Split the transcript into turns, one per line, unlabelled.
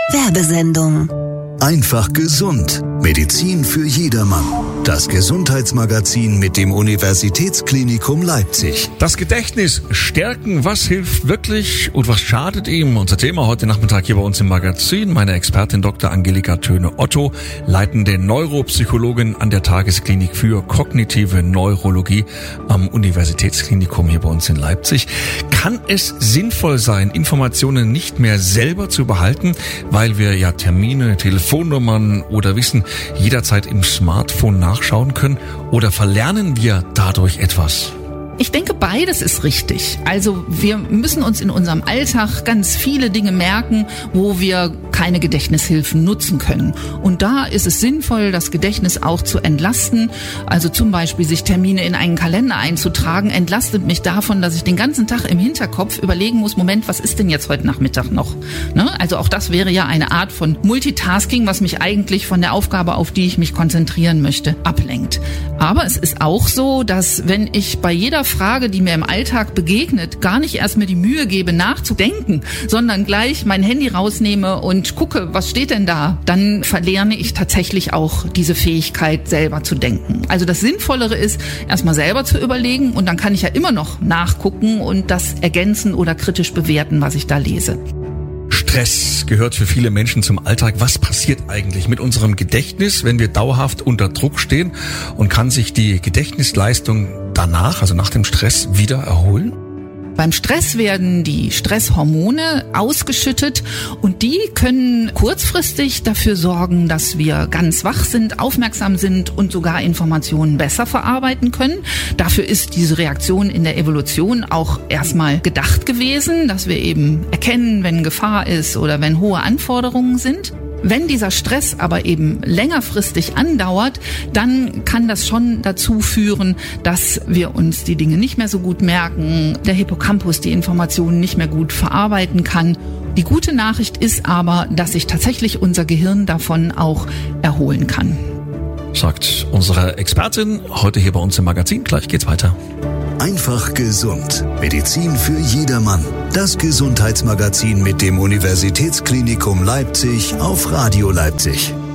Werbesendung.
Einfach gesund. Medizin für jedermann. Das Gesundheitsmagazin mit dem Universitätsklinikum Leipzig.
Das Gedächtnis stärken, was hilft wirklich und was schadet ihm? Unser Thema heute Nachmittag hier bei uns im Magazin. Meine Expertin Dr. Angelika Töne-Otto, leitende Neuropsychologin an der Tagesklinik für kognitive Neurologie am Universitätsklinikum hier bei uns in Leipzig. Kann es sinnvoll sein, Informationen nicht mehr selber zu behalten, weil wir ja Termine, Telefonnummern oder Wissen jederzeit im Smartphone nachschauen können? Oder verlernen wir dadurch etwas?
Ich denke, beides ist richtig. Also wir müssen uns in unserem Alltag ganz viele Dinge merken, wo wir keine Gedächtnishilfen nutzen können. Und da ist es sinnvoll, das Gedächtnis auch zu entlasten. Also zum Beispiel sich Termine in einen Kalender einzutragen, entlastet mich davon, dass ich den ganzen Tag im Hinterkopf überlegen muss, Moment, was ist denn jetzt heute Nachmittag noch? Ne? Also auch das wäre ja eine Art von Multitasking, was mich eigentlich von der Aufgabe, auf die ich mich konzentrieren möchte, ablenkt. Aber es ist auch so, dass wenn ich bei jeder Frage, die mir im Alltag begegnet, gar nicht erst mir die Mühe gebe, nachzudenken, sondern gleich mein Handy rausnehme und gucke, was steht denn da, dann verlerne ich tatsächlich auch diese Fähigkeit, selber zu denken. Also das Sinnvollere ist, erstmal selber zu überlegen und dann kann ich ja immer noch nachgucken und das ergänzen oder kritisch bewerten, was ich da lese.
Stress gehört für viele Menschen zum Alltag. Was passiert eigentlich mit unserem Gedächtnis, wenn wir dauerhaft unter Druck stehen? Und kann sich die Gedächtnisleistung danach, also nach dem Stress, wieder erholen?
Beim Stress werden die Stresshormone ausgeschüttet und die können kurzfristig dafür sorgen, dass wir ganz wach sind, aufmerksam sind und sogar Informationen besser verarbeiten können. Dafür ist diese Reaktion in der Evolution auch erstmal gedacht gewesen, dass wir eben erkennen, wenn Gefahr ist oder wenn hohe Anforderungen sind. Wenn dieser Stress aber eben längerfristig andauert, dann kann das schon dazu führen, dass wir uns die Dinge nicht mehr so gut merken, der Hippocampus die Informationen nicht mehr gut verarbeiten kann. Die gute Nachricht ist aber, dass sich tatsächlich unser Gehirn davon auch erholen kann.
Sagt unsere Expertin heute hier bei uns im Magazin. Gleich geht's weiter.
Einfach gesund. Medizin für jedermann. Das Gesundheitsmagazin mit dem Universitätsklinikum Leipzig auf Radio Leipzig.